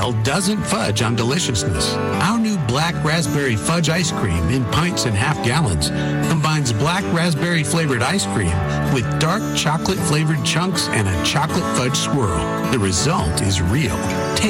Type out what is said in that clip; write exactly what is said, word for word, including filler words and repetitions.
style doesn't fudge on deliciousness. Our new black raspberry fudge ice cream in pints and half gallons combines black raspberry flavored ice cream with dark chocolate flavored chunks and a chocolate fudge swirl. The result is real.